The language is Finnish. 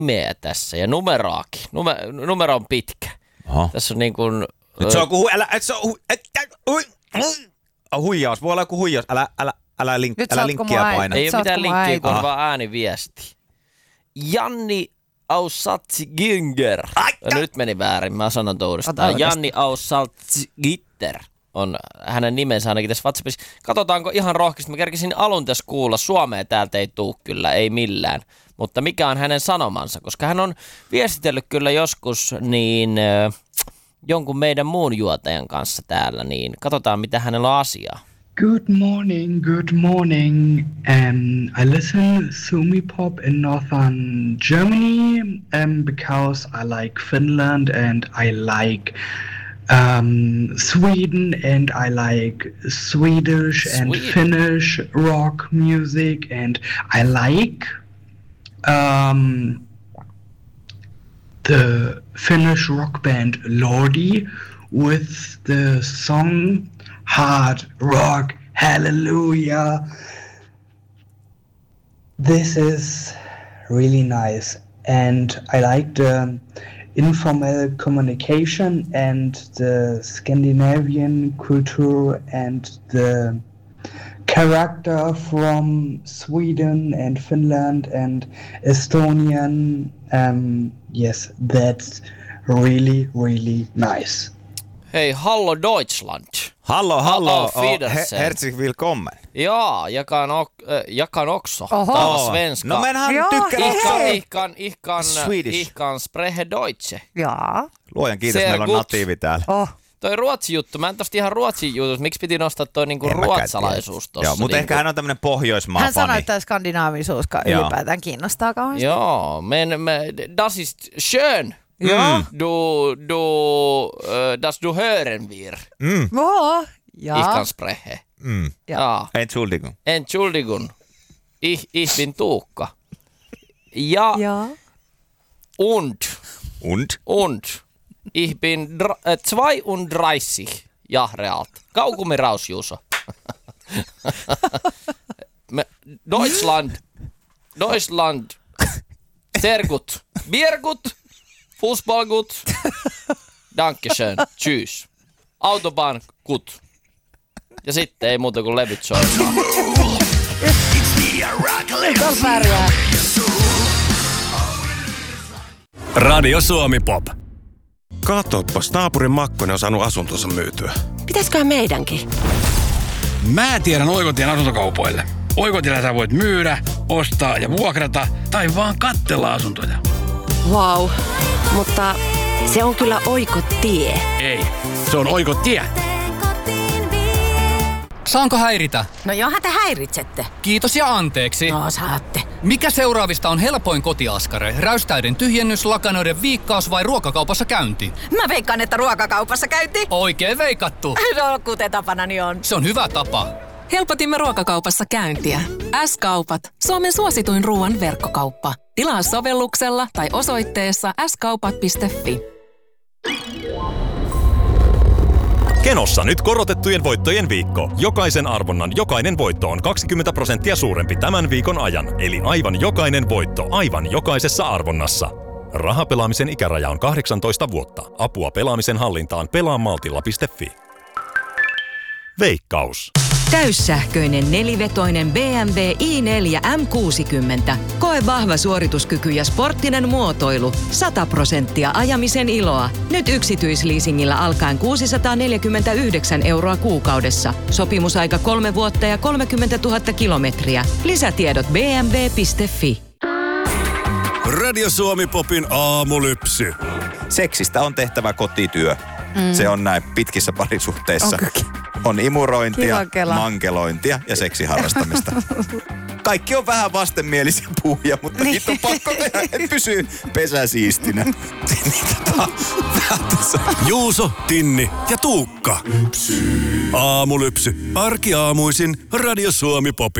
nimeä tässä ja numeraakin. Numero on pitkä. Oho. Tässä on niin kuin... Nyt se on kuin huijaus. Voi olla joku huijaus. Älä linkkiä paina. Ei ole mitään linkkiä, kun vaan ääniviesti. Janni Aussaltziginger. Nyt meni väärin, mä sanon uudestaan. Janni Aussaltzigitter on hänen nimensä ainakin tässä WhatsAppissa. Katsotaanko ihan rohkeasti. Mä kerkisin alun tässä kuulla. Suomea täältä ei tuu kyllä, ei millään. Mutta mikä on hänen sanomansa? Koska hän on viestitellyt kyllä joskus niin jonkun meidän muun juotajan kanssa täällä. Niin katsotaan, mitä hänellä on asiaa. Good morning, good morning. I listen Sumi Pop in northern Germany because I like Finland and I like Sweden and I like Swedish and Finnish rock music and I like the Finnish rock band Lordi with the song Hard Rock Hallelujah. This is really nice and I like the informal communication and the Scandinavian culture and the character from Sweden and Finland and Estonian. Yes, that's really, really nice. Hei, hallo Deutschland. Hallo, herzlich willkommen. Ja, jag kan också tala svenska. No men han tykkää Ich kan spreche Deutsche. Jaa. Luojan kiitos, meillä on natiivi täällä. Toi ruotsi juttu, mä en tosta ihan ruotsi juttu, miksi piti nostaa toi niinku ruotsalaisuus tossa? Joo, mutta ehkä hän on tämmönen Pohjoismaa-fani. Hän sanoi, että skandinaavisuus ylipäätään kiinnostaa kauheasti. Joo, das ist schön. Ja. Das du hören wir. Ja. Ich kann sprechen. Ja. Entschuldigung. Ich bin Tuukka. Ja. Und. Ich bin 32 Jahre alt. Kaugummi raus, Juuso. Deutschland. Sehr gut. Bier gut. Fußball gut. Dankeschön. Tschüss. Autobahn gut. Ja sitten ei muuta kuin levyt soimaan. Radio Suomi Pop. Katoppas, naapurin Makkonen on saanut asuntonsa myytyä. Pitäisköhän meidänkin? Mä tiedän Oikotien asuntokaupoille. Oikotiellä sä voit myydä, ostaa ja vuokrata tai vaan katsella asuntoja. Vau, mutta se on kyllä Oikotie. Ei, se on Oikotie. Saanko häiritä? No johan te häiritsette. Kiitos ja anteeksi. No saatte. Mikä seuraavista on helpoin kotiaskare? Räystäiden tyhjennys, lakanoiden viikkaus vai ruokakaupassa käynti? Mä veikkaan, että ruokakaupassa käynti. Oikein veikattu. No, kuten tapanani on. Se on hyvä tapa. Helpotimme ruokakaupassa käyntiä. S-kaupat. Suomen suosituin ruoan verkkokauppa. Tilaa sovelluksella tai osoitteessa skaupat.fi. Kenossa nyt korotettujen voittojen viikko. Jokaisen arvonnan jokainen voitto on 20% suurempi tämän viikon ajan. Eli aivan jokainen voitto aivan jokaisessa arvonnassa. Rahapelaamisen ikäraja on 18 vuotta. Apua pelaamisen hallintaan pelaamaltilla.fi. Veikkaus. Täyssähköinen nelivetoinen BMW i4 M60. Koe vahva suorituskyky ja sporttinen muotoilu. 100% ajamisen iloa. Nyt yksityisleasingillä alkaen 649 € kuukaudessa. Sopimusaika 3 vuotta ja 30 000 kilometriä. Lisätiedot bmw.fi. Radio Suomi Popin aamulypsy. Seksistä on tehtävä kotityö. Se on näin pitkissä parisuhteissa. On imurointia, mankelointia ja seksiharrastamista. Kaikki on vähän vastenmielisiä puhuja, mutta niitä on pakko tehdä, että pysyy pesä siistinä. Juuso, Tinni ja Tuukka. Aamulypsy. Arkiaamuisin Radio Suomi Popin.